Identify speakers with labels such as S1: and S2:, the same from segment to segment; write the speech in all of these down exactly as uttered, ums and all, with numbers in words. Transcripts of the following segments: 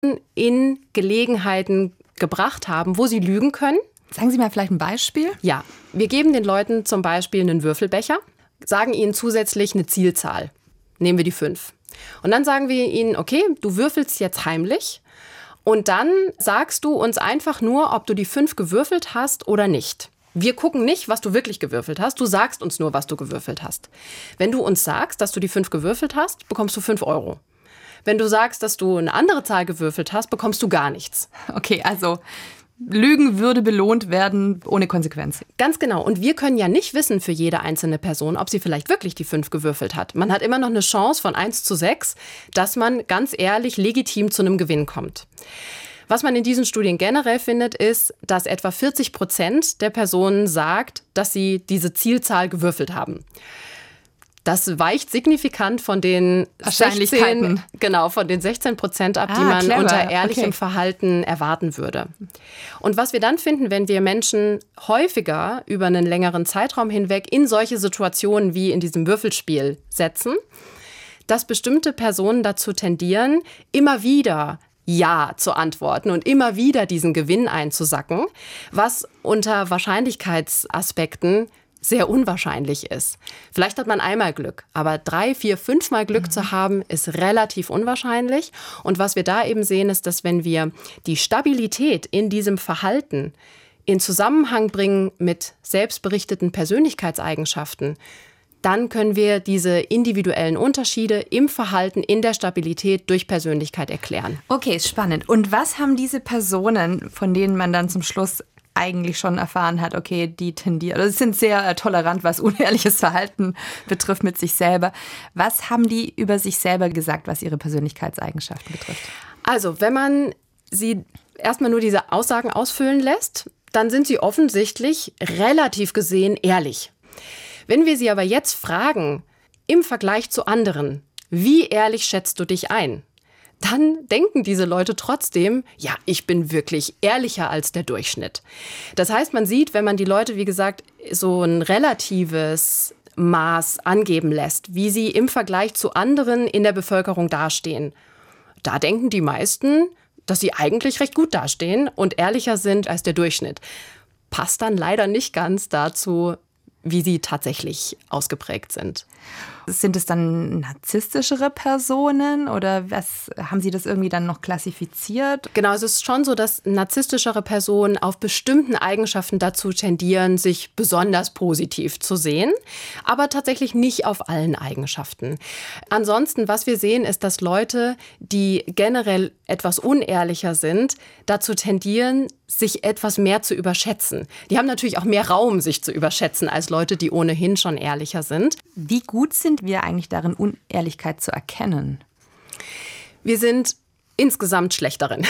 S1: in Gelegenheiten gebracht haben, wo sie lügen können.
S2: Sagen Sie mal vielleicht ein Beispiel.
S1: Ja, wir geben den Leuten zum Beispiel einen Würfelbecher, sagen ihnen zusätzlich eine Zielzahl. Nehmen wir die fünf. Und dann sagen wir ihnen, okay, du würfelst jetzt heimlich und dann sagst du uns einfach nur, ob du die fünf gewürfelt hast oder nicht. Wir gucken nicht, was du wirklich gewürfelt hast. Du sagst uns nur, was du gewürfelt hast. Wenn du uns sagst, dass du die fünf gewürfelt hast, bekommst du fünf Euro. Wenn du sagst, dass du eine andere Zahl gewürfelt hast, bekommst du gar nichts.
S2: Okay, also Lügen würde belohnt werden ohne Konsequenz.
S1: Ganz genau. Und wir können ja nicht wissen für jede einzelne Person, ob sie vielleicht wirklich die fünf gewürfelt hat. Man hat immer noch eine Chance von eins zu sechs, dass man ganz ehrlich legitim zu einem Gewinn kommt. Was man in diesen Studien generell findet, ist, dass etwa vierzig Prozent der Personen sagt, dass sie diese Zielzahl gewürfelt haben. Das weicht signifikant von den sechzehn, genau, von den sechzehn Prozent ab, ah, die man clever. unter ehrlichem okay. Verhalten erwarten würde. Und was wir dann finden, wenn wir Menschen häufiger über einen längeren Zeitraum hinweg in solche Situationen wie in diesem Würfelspiel setzen, dass bestimmte Personen dazu tendieren, immer wieder Ja zu antworten und immer wieder diesen Gewinn einzusacken, was unter Wahrscheinlichkeitsaspekten sehr unwahrscheinlich ist. Vielleicht hat man einmal Glück, aber drei, vier, fünfmal Glück mhm. zu haben, ist relativ unwahrscheinlich. Und was wir da eben sehen, ist, dass wenn wir die Stabilität in diesem Verhalten in Zusammenhang bringen mit selbstberichteten Persönlichkeitseigenschaften, dann können wir diese individuellen Unterschiede im Verhalten, in der Stabilität durch Persönlichkeit erklären.
S2: Okay, spannend. Und was haben diese Personen, von denen man dann zum Schluss eigentlich schon erfahren hat, okay, die tendieren, also sind sehr äh, tolerant, was unehrliches Verhalten betrifft mit sich selber. Was haben die über sich selber gesagt, was ihre Persönlichkeitseigenschaften betrifft?
S1: Also, wenn man sie erstmal nur diese Aussagen ausfüllen lässt, dann sind sie offensichtlich relativ gesehen ehrlich. Wenn wir sie aber jetzt fragen, im Vergleich zu anderen, wie ehrlich schätzt du dich ein? Dann denken diese Leute trotzdem, ja, ich bin wirklich ehrlicher als der Durchschnitt. Das heißt, man sieht, wenn man die Leute, wie gesagt, so ein relatives Maß angeben lässt, wie sie im Vergleich zu anderen in der Bevölkerung dastehen. Da denken die meisten, dass sie eigentlich recht gut dastehen und ehrlicher sind als der Durchschnitt. Passt dann leider nicht ganz dazu, wie sie tatsächlich ausgeprägt sind.
S2: Sind es dann narzisstischere Personen oder was, haben Sie das irgendwie dann noch klassifiziert?
S1: Genau, es ist schon so, dass narzisstischere Personen auf bestimmten Eigenschaften dazu tendieren, sich besonders positiv zu sehen, aber tatsächlich nicht auf allen Eigenschaften. Ansonsten, was wir sehen, ist, dass Leute, die generell etwas unehrlicher sind, dazu tendieren, sich etwas mehr zu überschätzen. Die haben natürlich auch mehr Raum, sich zu überschätzen, als Leute, die ohnehin schon ehrlicher sind.
S2: Wie gut sind wir eigentlich darin, Unehrlichkeit zu erkennen?
S1: Wir sind insgesamt schlecht darin.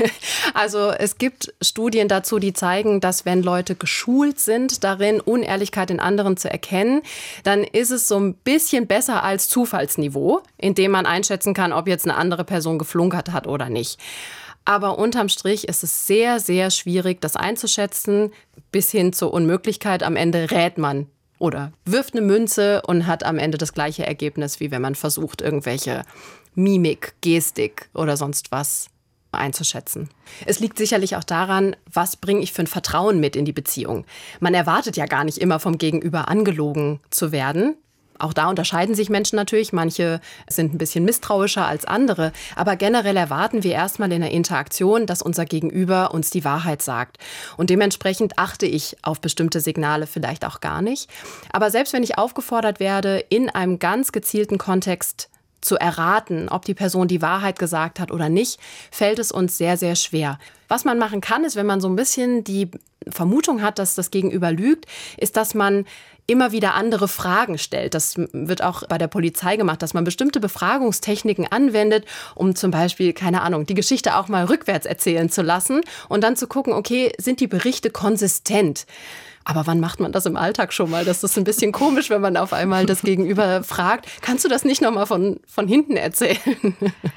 S1: Also es gibt Studien dazu, die zeigen, dass wenn Leute geschult sind, darin Unehrlichkeit in anderen zu erkennen, dann ist es so ein bisschen besser als Zufallsniveau, in dem man einschätzen kann, ob jetzt eine andere Person geflunkert hat oder nicht. Aber unterm Strich ist es sehr, sehr schwierig, das einzuschätzen, bis hin zur Unmöglichkeit. Am Ende rät man oder wirft eine Münze und hat am Ende das gleiche Ergebnis, wie wenn man versucht, irgendwelche Mimik, Gestik oder sonst was einzuschätzen. Es liegt sicherlich auch daran, was bringe ich für ein Vertrauen mit in die Beziehung. Man erwartet ja gar nicht immer vom Gegenüber angelogen zu werden. Auch da unterscheiden sich Menschen natürlich. Manche sind ein bisschen misstrauischer als andere. Aber generell erwarten wir erstmal in der Interaktion, dass unser Gegenüber uns die Wahrheit sagt. Und dementsprechend achte ich auf bestimmte Signale vielleicht auch gar nicht. Aber selbst wenn ich aufgefordert werde, in einem ganz gezielten Kontext zu erraten, ob die Person die Wahrheit gesagt hat oder nicht, fällt es uns sehr, sehr schwer. Was man machen kann, ist, wenn man so ein bisschen die Vermutung hat, dass das Gegenüber lügt, ist, dass man immer wieder andere Fragen stellt. Das wird auch bei der Polizei gemacht, dass man bestimmte Befragungstechniken anwendet, um zum Beispiel, keine Ahnung, die Geschichte auch mal rückwärts erzählen zu lassen und dann zu gucken, okay, sind die Berichte konsistent? Aber wann macht man das im Alltag schon mal? Das ist ein bisschen komisch, wenn man auf einmal das Gegenüber fragt, kannst du das nicht noch mal von, von hinten erzählen?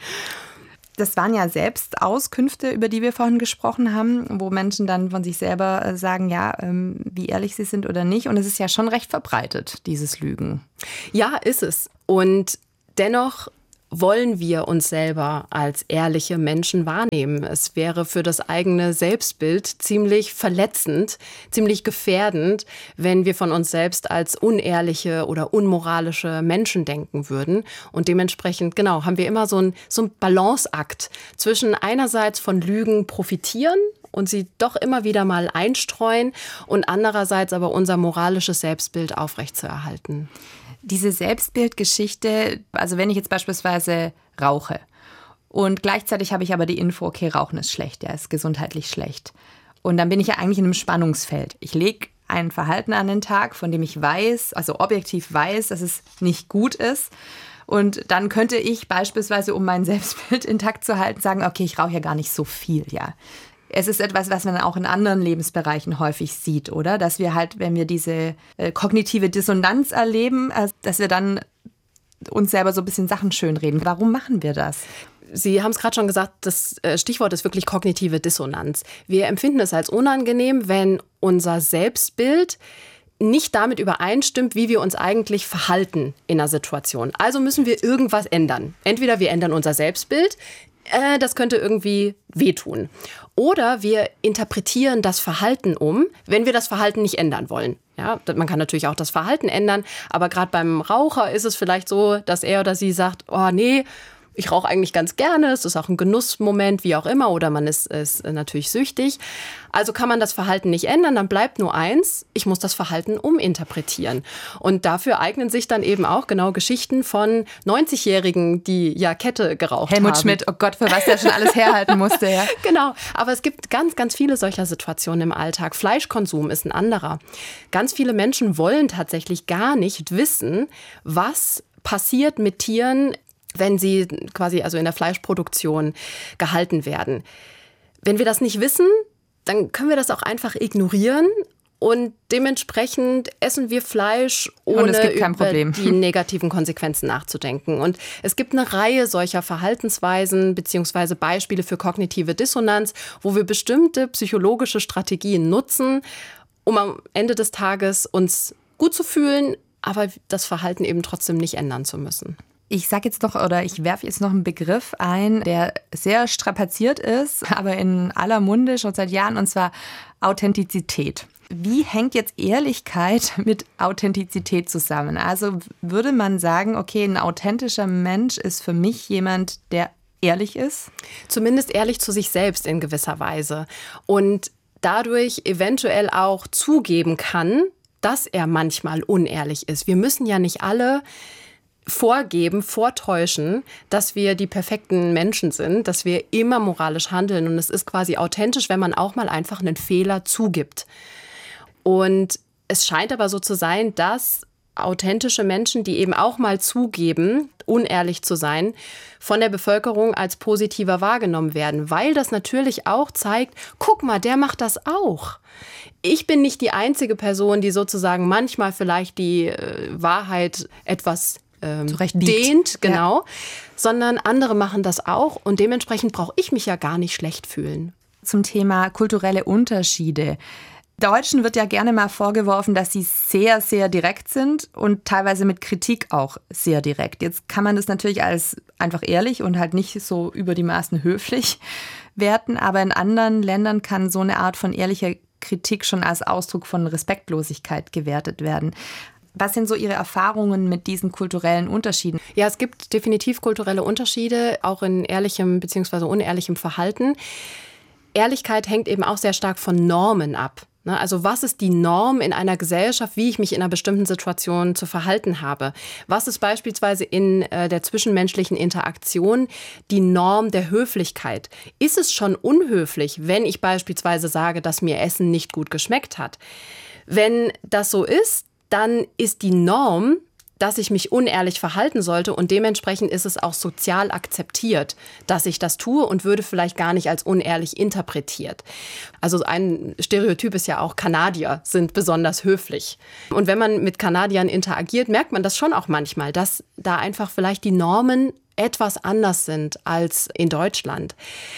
S2: Das waren ja selbst Auskünfte, über die wir vorhin gesprochen haben, wo Menschen dann von sich selber sagen, ja, wie ehrlich sie sind oder nicht. Und es ist ja schon recht verbreitet, dieses Lügen.
S1: Ja, ist es. Und dennoch wollen wir uns selber als ehrliche Menschen wahrnehmen. Es wäre für das eigene Selbstbild ziemlich verletzend, ziemlich gefährdend, wenn wir von uns selbst als unehrliche oder unmoralische Menschen denken würden. Und dementsprechend, genau, haben wir immer so ein, so ein Balanceakt zwischen einerseits von Lügen profitieren und sie doch immer wieder mal einstreuen und andererseits aber unser moralisches Selbstbild aufrechtzuerhalten.
S2: Diese Selbstbildgeschichte, also wenn ich jetzt beispielsweise rauche und gleichzeitig habe ich aber die Info, okay, Rauchen ist schlecht, ja, ist gesundheitlich schlecht. Und dann bin ich ja eigentlich in einem Spannungsfeld. Ich lege ein Verhalten an den Tag, von dem ich weiß, also objektiv weiß, dass es nicht gut ist. Und dann könnte ich beispielsweise, um mein Selbstbild intakt zu halten, sagen, okay, ich rauche ja gar nicht so viel, ja. Es ist etwas, was man auch in anderen Lebensbereichen häufig sieht, oder? Dass wir halt, wenn wir diese äh, kognitive Dissonanz erleben, äh, dass wir dann uns selber so ein bisschen Sachen schönreden. Warum machen wir das?
S1: Sie haben es gerade schon gesagt, das Stichwort ist wirklich kognitive Dissonanz. Wir empfinden es als unangenehm, wenn unser Selbstbild nicht damit übereinstimmt, wie wir uns eigentlich verhalten in einer Situation. Also müssen wir irgendwas ändern. Entweder wir ändern unser Selbstbild, äh, das könnte irgendwie wehtun. Oder wir interpretieren das Verhalten um, wenn wir das Verhalten nicht ändern wollen. Ja, man kann natürlich auch das Verhalten ändern, aber gerade beim Raucher ist es vielleicht so, dass er oder sie sagt, oh nee, ich rauche eigentlich ganz gerne, es ist auch ein Genussmoment, wie auch immer, oder man ist, ist natürlich süchtig. Also kann man das Verhalten nicht ändern, dann bleibt nur eins, ich muss das Verhalten uminterpretieren. Und dafür eignen sich dann eben auch genau Geschichten von neunzigjährigen, die ja Kette geraucht
S2: Helmut
S1: haben.
S2: Helmut Schmidt, oh Gott, für was der schon alles herhalten musste. Ja.
S1: Genau, aber es gibt ganz, ganz viele solcher Situationen im Alltag. Fleischkonsum ist ein anderer. Ganz viele Menschen wollen tatsächlich gar nicht wissen, was passiert mit Tieren, wenn sie quasi also in der Fleischproduktion gehalten werden. Wenn wir das nicht wissen, dann können wir das auch einfach ignorieren und dementsprechend essen wir Fleisch, ohne über die negativen Konsequenzen nachzudenken. Und es gibt eine Reihe solcher Verhaltensweisen bzw. Beispiele für kognitive Dissonanz, wo wir bestimmte psychologische Strategien nutzen, um am Ende des Tages uns gut zu fühlen, aber das Verhalten eben trotzdem nicht ändern zu müssen.
S2: Ich sage jetzt noch, oder ich werfe jetzt noch einen Begriff ein, der sehr strapaziert ist, aber in aller Munde schon seit Jahren, und zwar Authentizität. Wie hängt jetzt Ehrlichkeit mit Authentizität zusammen? Also würde man sagen, okay, ein authentischer Mensch ist für mich jemand, der ehrlich ist?
S1: Zumindest ehrlich zu sich selbst in gewisser Weise und dadurch eventuell auch zugeben kann, dass er manchmal unehrlich ist. Wir müssen ja nicht alle vorgeben, vortäuschen, dass wir die perfekten Menschen sind, dass wir immer moralisch handeln. Und es ist quasi authentisch, wenn man auch mal einfach einen Fehler zugibt. Und es scheint aber so zu sein, dass authentische Menschen, die eben auch mal zugeben, unehrlich zu sein, von der Bevölkerung als positiver wahrgenommen werden. Weil das natürlich auch zeigt, guck mal, der macht das auch. Ich bin nicht die einzige Person, die sozusagen manchmal vielleicht die äh, Wahrheit etwas Ähm, dehnt, genau, ja. Sondern andere machen das auch und dementsprechend brauche ich mich ja gar nicht schlecht fühlen.
S2: Zum Thema kulturelle Unterschiede. Deutschen wird ja gerne mal vorgeworfen, dass sie sehr, sehr direkt sind und teilweise mit Kritik auch sehr direkt. Jetzt kann man das natürlich als einfach ehrlich und halt nicht so über die Maßen höflich werten, aber in anderen Ländern kann so eine Art von ehrlicher Kritik schon als Ausdruck von Respektlosigkeit gewertet werden. Was sind so Ihre Erfahrungen mit diesen kulturellen Unterschieden?
S1: Ja, es gibt definitiv kulturelle Unterschiede, auch in ehrlichem bzw. unehrlichem Verhalten. Ehrlichkeit hängt eben auch sehr stark von Normen ab. Also was ist die Norm in einer Gesellschaft, wie ich mich in einer bestimmten Situation zu verhalten habe? Was ist beispielsweise in der zwischenmenschlichen Interaktion die Norm der Höflichkeit? Ist es schon unhöflich, wenn ich beispielsweise sage, dass mir Essen nicht gut geschmeckt hat? Wenn das so ist, dann ist die Norm, dass ich mich unehrlich verhalten sollte und dementsprechend ist es auch sozial akzeptiert, dass ich das tue und würde vielleicht gar nicht als unehrlich interpretiert. Also ein Stereotyp ist ja auch, Kanadier sind besonders höflich. Und wenn man mit Kanadiern interagiert, merkt man das schon auch manchmal, dass da einfach vielleicht die Normen etwas anders sind als in Deutschland.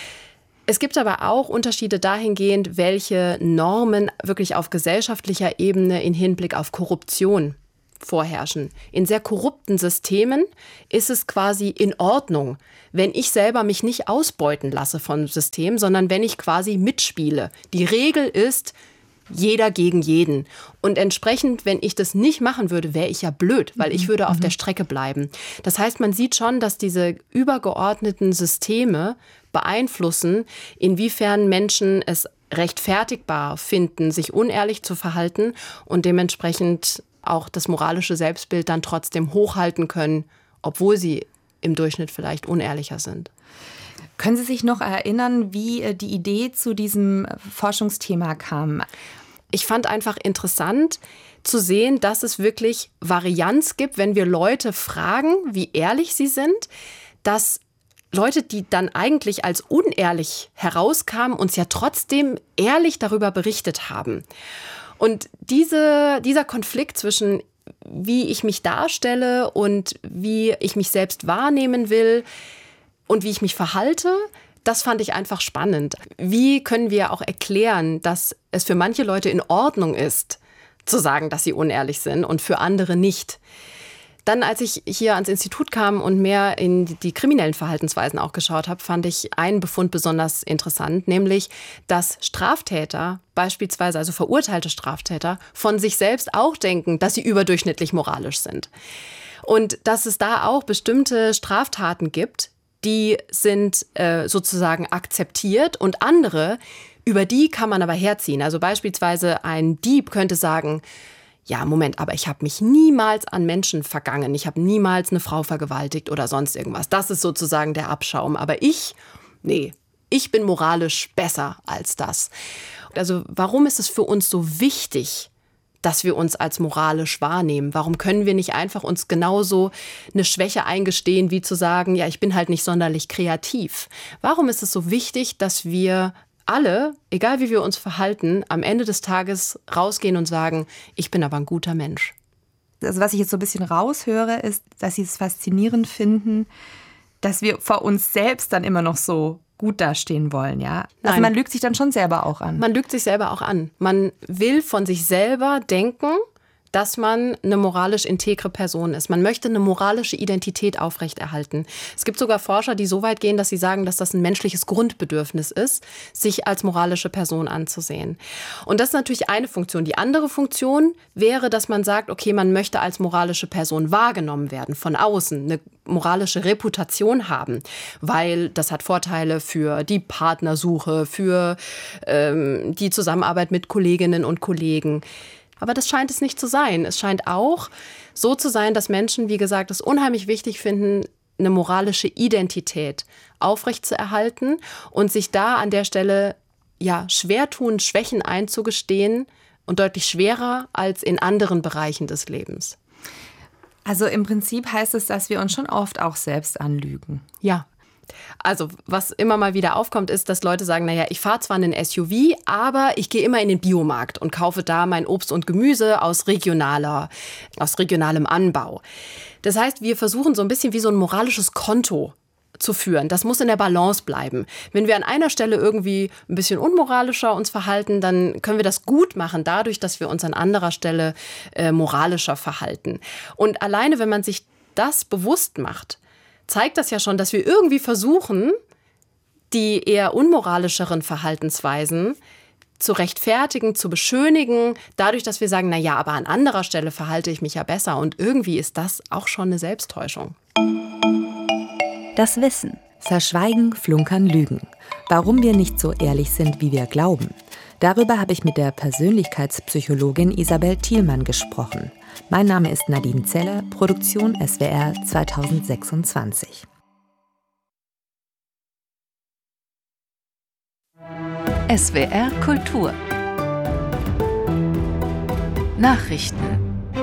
S1: Es gibt aber auch Unterschiede dahingehend, welche Normen wirklich auf gesellschaftlicher Ebene in Hinblick auf Korruption vorherrschen. In sehr korrupten Systemen ist es quasi in Ordnung, wenn ich selber mich nicht ausbeuten lasse vom System, sondern wenn ich quasi mitspiele. Die Regel ist, jeder gegen jeden. Und entsprechend, wenn ich das nicht machen würde, wäre ich ja blöd, weil ich würde auf der Strecke bleiben. Das heißt, man sieht schon, dass diese übergeordneten Systeme beeinflussen, inwiefern Menschen es rechtfertigbar finden, sich unehrlich zu verhalten und dementsprechend auch das moralische Selbstbild dann trotzdem hochhalten können, obwohl sie im Durchschnitt vielleicht unehrlicher sind.
S2: Können Sie sich noch erinnern, wie die Idee zu diesem Forschungsthema kam?
S1: Ich fand einfach interessant zu sehen, dass es wirklich Varianz gibt, wenn wir Leute fragen, wie ehrlich sie sind, dass Leute, die dann eigentlich als unehrlich herauskamen, uns ja trotzdem ehrlich darüber berichtet haben. Und diese, dieser Konflikt zwischen wie ich mich darstelle und wie ich mich selbst wahrnehmen will und wie ich mich verhalte, das fand ich einfach spannend. Wie können wir auch erklären, dass es für manche Leute in Ordnung ist, zu sagen, dass sie unehrlich sind und für andere nicht? Dann, als ich hier ans Institut kam und mehr in die kriminellen Verhaltensweisen auch geschaut habe, fand ich einen Befund besonders interessant, nämlich, dass Straftäter, beispielsweise also verurteilte Straftäter, von sich selbst auch denken, dass sie überdurchschnittlich moralisch sind. Und dass es da auch bestimmte Straftaten gibt, die sind äh, sozusagen akzeptiert und andere, über die kann man aber herziehen. Also beispielsweise ein Dieb könnte sagen, ja, Moment, aber ich habe mich niemals an Menschen vergangen. Ich habe niemals eine Frau vergewaltigt oder sonst irgendwas. Das ist sozusagen der Abschaum. Aber ich, nee, ich bin moralisch besser als das. Also warum ist es für uns so wichtig, dass wir uns als moralisch wahrnehmen? Warum können wir nicht einfach uns genauso eine Schwäche eingestehen, wie zu sagen, ja, ich bin halt nicht sonderlich kreativ? Warum ist es so wichtig, dass wir alle, egal wie wir uns verhalten, am Ende des Tages rausgehen und sagen, ich bin aber ein guter Mensch?
S2: Also was ich jetzt so ein bisschen raushöre, ist, dass Sie es faszinierend finden, dass wir vor uns selbst dann immer noch so gut dastehen wollen, ja? Also
S1: Nein.
S2: Man lügt sich dann schon selber auch an.
S1: Man lügt sich selber auch an. Man will von sich selber denken, dass man eine moralisch integre Person ist. Man möchte eine moralische Identität aufrechterhalten. Es gibt sogar Forscher, die so weit gehen, dass sie sagen, dass das ein menschliches Grundbedürfnis ist, sich als moralische Person anzusehen. Und das ist natürlich eine Funktion. Die andere Funktion wäre, dass man sagt, okay, man möchte als moralische Person wahrgenommen werden, von außen, eine moralische Reputation haben, weil das hat Vorteile für die Partnersuche, für ähm, die Zusammenarbeit mit Kolleginnen und Kollegen. Aber das scheint es nicht zu sein. Es scheint auch so zu sein, dass Menschen, wie gesagt, es unheimlich wichtig finden, eine moralische Identität aufrechtzuerhalten und sich da an der Stelle ja schwer tun, Schwächen einzugestehen und deutlich schwerer als in anderen Bereichen des Lebens.
S2: Also im Prinzip heißt es, dass wir uns schon oft auch selbst anlügen.
S1: Ja. Also was immer mal wieder aufkommt, ist, dass Leute sagen, naja, ich fahre zwar einen S U V, aber ich gehe immer in den Biomarkt und kaufe da mein Obst und Gemüse aus regionaler, aus regionalem Anbau. Das heißt, wir versuchen so ein bisschen wie so ein moralisches Konto zu führen. Das muss in der Balance bleiben. Wenn wir an einer Stelle irgendwie ein bisschen unmoralischer uns verhalten, dann können wir das gut machen, dadurch, dass wir uns an anderer Stelle äh, moralischer verhalten. Und alleine, wenn man sich das bewusst macht, zeigt das ja schon, dass wir irgendwie versuchen, die eher unmoralischeren Verhaltensweisen zu rechtfertigen, zu beschönigen, dadurch, dass wir sagen, na ja, aber an anderer Stelle verhalte ich mich ja besser. Und irgendwie ist das auch schon eine Selbsttäuschung.
S3: Das Wissen. Verschweigen, flunkern, lügen. Warum wir nicht so ehrlich sind, wie wir glauben. Darüber habe ich mit der Persönlichkeitspsychologin Isabel Thielmann gesprochen. Mein Name ist Nadine Zeller, Produktion S W R zweitausendsechsundzwanzig.
S4: S W R Kultur. Nachrichten.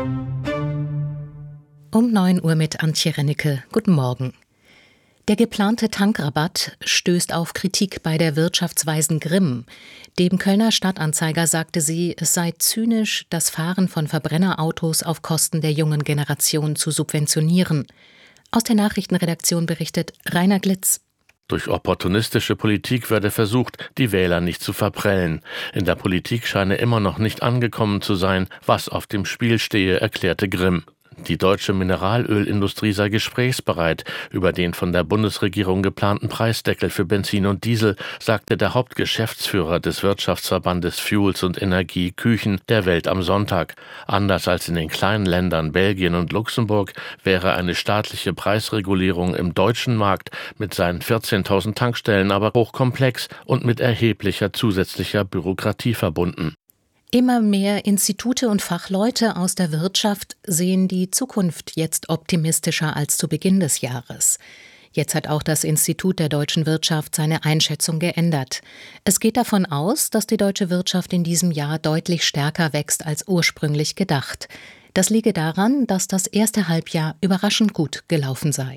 S5: Um neun Uhr mit Antje Rennecke. Guten Morgen. Der geplante Tankrabatt stößt auf Kritik bei der Wirtschaftsweisen Grimm. Dem Kölner Stadtanzeiger sagte sie, es sei zynisch, das Fahren von Verbrennerautos auf Kosten der jungen Generation zu subventionieren. Aus der Nachrichtenredaktion berichtet Rainer Glitz.
S6: Durch opportunistische Politik werde versucht, die Wähler nicht zu verprellen. In der Politik scheine immer noch nicht angekommen zu sein, was auf dem Spiel stehe, erklärte Grimm. Die deutsche Mineralölindustrie sei gesprächsbereit. Über den von der Bundesregierung geplanten Preisdeckel für Benzin und Diesel sagte der Hauptgeschäftsführer des Wirtschaftsverbandes Fuels und Energie Küchen der Welt am Sonntag. Anders als in den kleinen Ländern Belgien und Luxemburg wäre eine staatliche Preisregulierung im deutschen Markt mit seinen vierzehntausend Tankstellen aber hochkomplex und mit erheblicher zusätzlicher Bürokratie verbunden.
S5: Immer mehr Institute und Fachleute aus der Wirtschaft sehen die Zukunft jetzt optimistischer als zu Beginn des Jahres. Jetzt hat auch das Institut der deutschen Wirtschaft seine Einschätzung geändert. Es geht davon aus, dass die deutsche Wirtschaft in diesem Jahr deutlich stärker wächst als ursprünglich gedacht. Das liege daran, dass das erste Halbjahr überraschend gut gelaufen sei.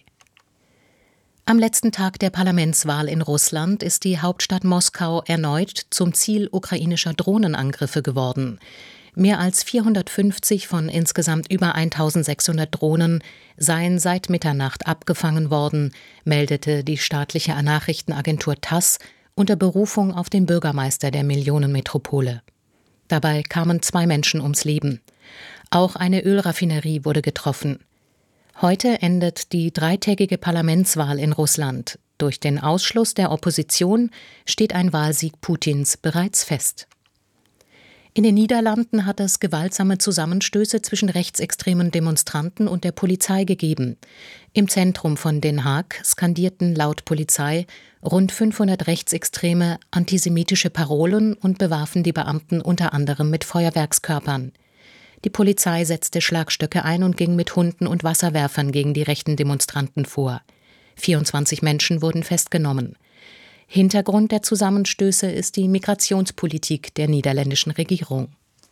S5: Am letzten Tag der Parlamentswahl in Russland ist die Hauptstadt Moskau erneut zum Ziel ukrainischer Drohnenangriffe geworden. Mehr als vierhundertfünfzig von insgesamt über eintausendsechshundert Drohnen seien seit Mitternacht abgefangen worden, meldete die staatliche Nachrichtenagentur TASS unter Berufung auf den Bürgermeister der Millionenmetropole. Dabei kamen zwei Menschen ums Leben. Auch eine Ölraffinerie wurde getroffen. Heute endet die dreitägige Parlamentswahl in Russland. Durch den Ausschluss der Opposition steht ein Wahlsieg Putins bereits fest. In den Niederlanden hat es gewaltsame Zusammenstöße zwischen rechtsextremen Demonstranten und der Polizei gegeben. Im Zentrum von Den Haag skandierten laut Polizei rund fünfhundert Rechtsextreme antisemitische Parolen und bewarfen die Beamten unter anderem mit Feuerwerkskörpern. Die Polizei setzte Schlagstöcke ein und ging mit Hunden und Wasserwerfern gegen die rechten Demonstranten vor. vierundzwanzig Menschen wurden festgenommen. Hintergrund der Zusammenstöße ist die Migrationspolitik der niederländischen Regierung.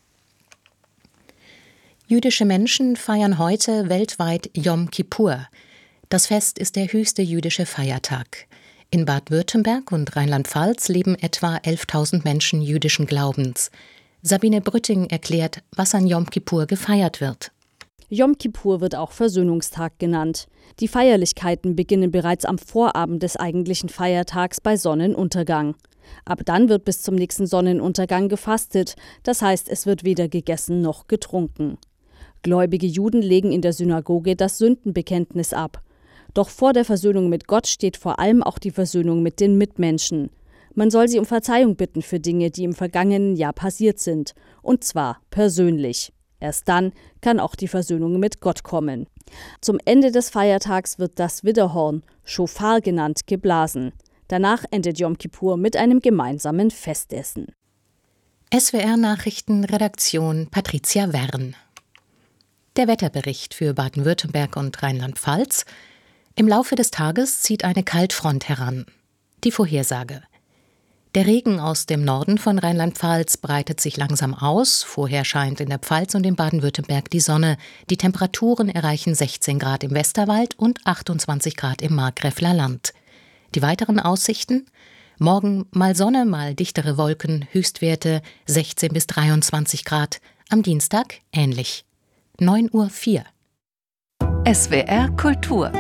S5: Jüdische Menschen feiern heute weltweit Jom Kippur. Das Fest ist der höchste jüdische Feiertag. In Baden-Württemberg und Rheinland-Pfalz leben etwa elftausend Menschen jüdischen Glaubens. Sabine Brütting erklärt, was an Jom Kippur gefeiert wird.
S7: Jom Kippur wird auch Versöhnungstag genannt. Die Feierlichkeiten beginnen bereits am Vorabend des eigentlichen Feiertags bei Sonnenuntergang. Ab dann wird bis zum nächsten Sonnenuntergang gefastet, das heißt, es wird weder gegessen noch getrunken. Gläubige Juden legen in der Synagoge das Sündenbekenntnis ab. Doch vor der Versöhnung mit Gott steht vor allem auch die Versöhnung mit den Mitmenschen. Man soll sie um Verzeihung bitten für Dinge, die im vergangenen Jahr passiert sind. Und zwar persönlich. Erst dann kann auch die Versöhnung mit Gott kommen. Zum Ende des Feiertags wird das Widderhorn, Schofar genannt, geblasen. Danach endet Jom Kippur mit einem gemeinsamen Festessen.
S5: S W R-Nachrichten, Redaktion Patricia Wern. Der Wetterbericht für Baden-Württemberg und Rheinland-Pfalz. Im Laufe des Tages zieht eine Kaltfront heran. Die Vorhersage. Der Regen aus dem Norden von Rheinland-Pfalz breitet sich langsam aus. Vorher scheint in der Pfalz und in Baden-Württemberg die Sonne. Die Temperaturen erreichen sechzehn Grad im Westerwald und achtundzwanzig Grad im Markgräfler Land. Die weiteren Aussichten? Morgen mal Sonne, mal dichtere Wolken, Höchstwerte sechzehn bis dreiundzwanzig Grad. Am Dienstag ähnlich. neun Uhr vier.
S4: S W R Kultur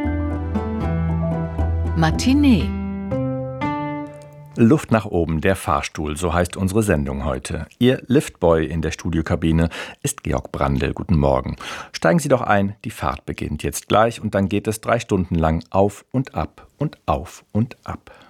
S4: Matinee.
S8: Luft nach oben, der Fahrstuhl, so heißt unsere Sendung heute. Ihr Liftboy in der Studiokabine ist Georg Brandl. Guten Morgen. Steigen Sie doch ein, die Fahrt beginnt jetzt gleich und dann geht es drei Stunden lang auf und ab und auf und ab.